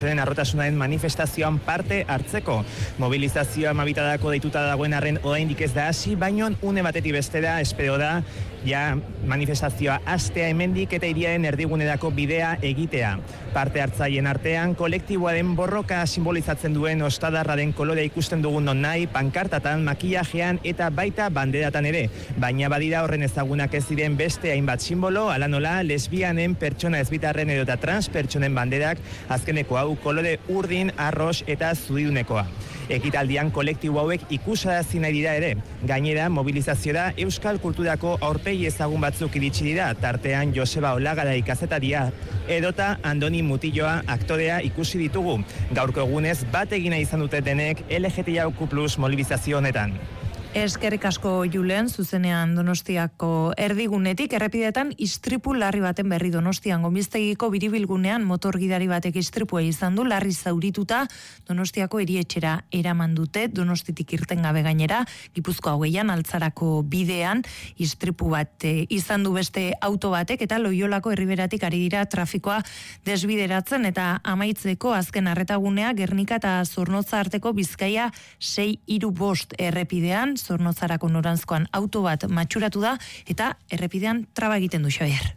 arrotasunaren manifestazioan parte hartzeko. Mobilizazioa mabitadako deituta dagoen arren oraindik ez da hasi, baino une batetik bestera espero da ja manifestazioa hastea hemendik eta hiriaren erdigunerako bidea egitea. Parte hartzaileen artean kolektiboaren borroka simbolizatzen duen ostadarraren kolorea ikusten dugun nahi, pankartatan, makillajean eta baita banderatan ere. Baina badira horren ezagunak ez diren beste hainbat simbolo, ala nola lesbianen, pertsona ezbitarren edota trans pertsonen banderak, azkeneko hau kolore urdin, arros eta zudidunekoa. Ekitaldian kolektibo hauek ikusarazi nahi dira ere. Gainera, mobilizaziora euskal kulturako aurpegi ezagun batzuk iritsi dira, tartean Joseba Olagara kazetaria edota Andoni Mutilloa aktorea ikusi ditugu. Gaurko egunez bat egina izan dute denek LGTBIQ+ mobilizazio honetan. Eskerrik asko Julen, zuzenean Donostiako erdigunetik, errepidetan istripu larri baten berri Donostian. Gomiztegiko biribilgunean motorgidari batek istripua izan du, larri zaurituta Donostiako erietxera eraman dute, Donostitik irten gabe gainera, Gipuzkoa 20an Altzarako bidean, istripu bat izan du beste auto batek, eta Loiolako herriberatik ari dira trafikoa desbideratzen, eta amaitzeko azken arretagunea Gernika eta Zornotza arteko Bizkaia 635 errepidean, Zornotzarako noranzkoan auto bat matxuratu da eta errepidean traba egiten du Xabier.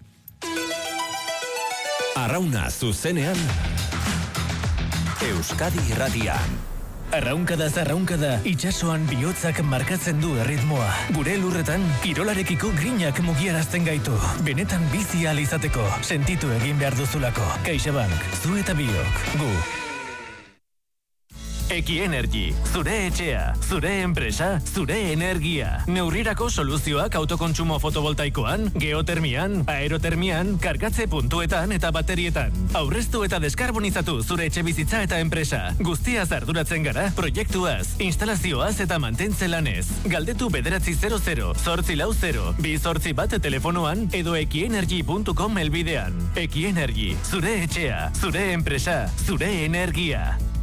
Arrauna zuzenean Euskadi Irratian. Arraunkada, itsasoan bihotzak markatzen du erritmoa. Gure lurretan, kirolarekiko grinak mugiarazten gaitu. Benetan bizi ahal izateko, sentitu egin behar duzulako. CaixaBank, zu eta biok, gu. Ekienergy, zure etxea, zure enpresa, zure energia. Neurrirako soluzioak autokontsumo fotovoltaikoan, geotermian, aerotermian, kargatze puntuetan eta baterietan. Aurreztu eta deskarbonizatu zure etxe bizitza eta enpresa. Guztiaz arduratzen gara, proiektuaz, instalazioaz eta mantentze lanez. Galdetu 900 840 281 telefonoan edo ekienergy.com helbidean. Ekienergy, zure etxea, zure enpresa, zure energia.